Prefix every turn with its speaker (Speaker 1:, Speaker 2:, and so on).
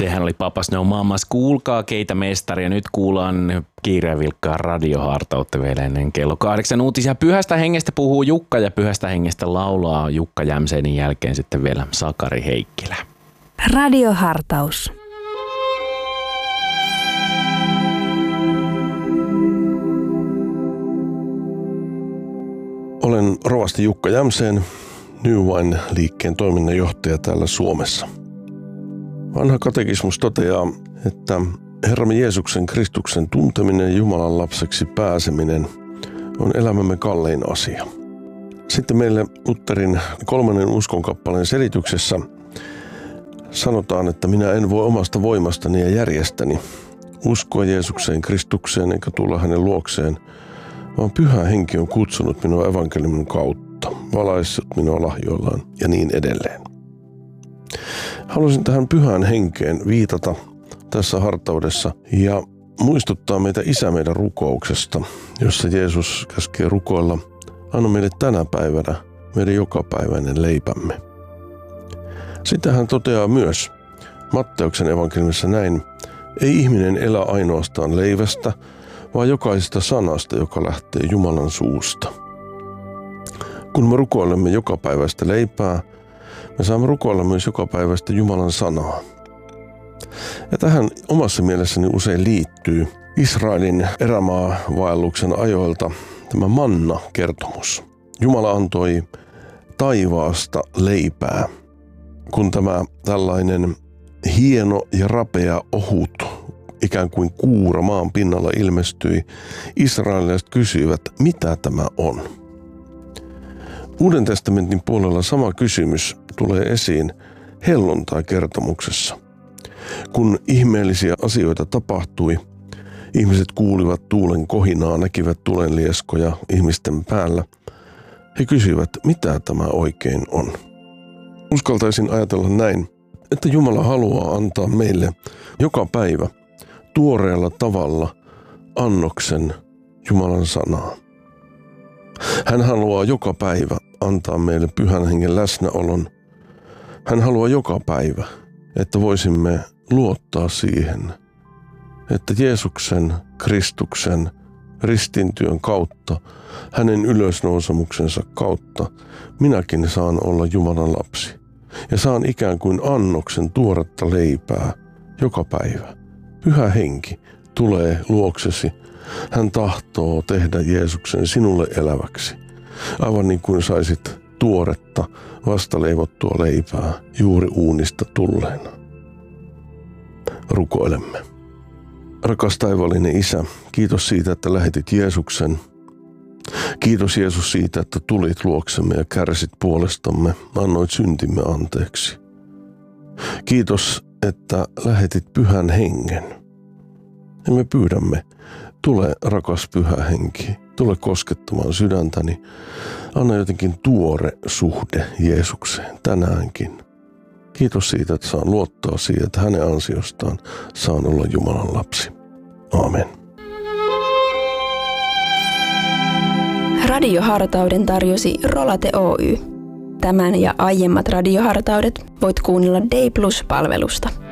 Speaker 1: Sehän oli Papas No Mamas. Kuulkaa keitä mestaria. Nyt kuullaan kiireen vilkkaa radiohartautta vielä ennen kello 8 uutisia. Pyhästä hengestä puhuu Jukka ja Pyhästä hengestä laulaa Jukka Jämsenin jälkeen sitten vielä Sakari Heikkilä.
Speaker 2: Radiohartaus.
Speaker 3: Olen rovasti Jukka Jämseen, New Wine-liikkeen toiminnanjohtaja täällä Suomessa. Vanha katekismus toteaa, että Herramme Jeesuksen Kristuksen tunteminen ja Jumalan lapseksi pääseminen on elämämme kallein asia. Sitten meille Lutherin 3. uskonkappaleen selityksessä sanotaan, että minä en voi omasta voimastani ja järjestäni uskoa Jeesukseen Kristukseen eikä tulla hänen luokseen, vaan Pyhä Henki on kutsunut minua evankeliumin kautta, valaissut minua lahjoillaan ja niin edelleen. Haluaisin tähän Pyhään Henkeen viitata tässä hartaudessa ja muistuttaa meitä Isä meidän rukouksesta, jossa Jeesus käskee rukoilla, anna meille tänä päivänä meidän jokapäiväinen leipämme. Sitten hän toteaa myös Matteuksen evankeliumissa näin, ei ihminen elä ainoastaan leivästä, vaan jokaisesta sanasta, joka lähtee Jumalan suusta. Kun me rukoilemme jokapäiväistä leipää, me saamme rukoilla myös jokapäiväistä Jumalan sanaa. Ja tähän omassa mielessäni usein liittyy Israelin erämaavaelluksen ajoilta tämä manna-kertomus. Jumala antoi taivaasta leipää, kun tämä tällainen hieno ja rapea ohut, ikään kuin kuura maan pinnalla ilmestyi, israelilaiset kysyivät, mitä tämä on. Uuden testamentin puolella sama kysymys tulee esiin helluntai-kertomuksessa. Kun ihmeellisiä asioita tapahtui, ihmiset kuulivat tuulen kohinaa, näkivät tulenlieskoja ihmisten päällä. He kysyivät, mitä tämä oikein on. Uskaltaisin ajatella näin, että Jumala haluaa antaa meille joka päivä tuoreella tavalla annoksen Jumalan sanaa. Hän haluaa joka päivä antaa meille Pyhän Hengen läsnäolon. Hän haluaa joka päivä, että voisimme luottaa siihen, että Jeesuksen, Kristuksen, ristintyön kautta, hänen ylösnousemuksensa kautta, minäkin saan olla Jumalan lapsi. Ja saan ikään kuin annoksen tuoretta leipää joka päivä. Pyhä Henki tulee luoksesi. Hän tahtoo tehdä Jeesuksen sinulle eläväksi. Aivan niin kuin saisit tuoretta, vastaleivottua leipää juuri uunista tulleena. Rukoilemme. Rakas taivaallinen Isä, kiitos siitä, että lähetit Jeesuksen. Kiitos Jeesus siitä, että tulit luoksemme ja kärsit puolestamme, annoit syntimme anteeksi. Kiitos, että lähetit Pyhän Hengen. Ja me pyydämme, tule rakas Pyhä Henki, tule koskettamaan sydäntäni. Anna jotenkin tuore suhde Jeesukseen tänäänkin. Kiitos siitä, että saan luottaa siihen, että hänen ansiostaan saan olla Jumalan lapsi. Aamen.
Speaker 4: Radiohartauden tarjosi Rolate Oy. Tämän ja aiemmat radiohartaudet voit kuunnella Day Plus-palvelusta.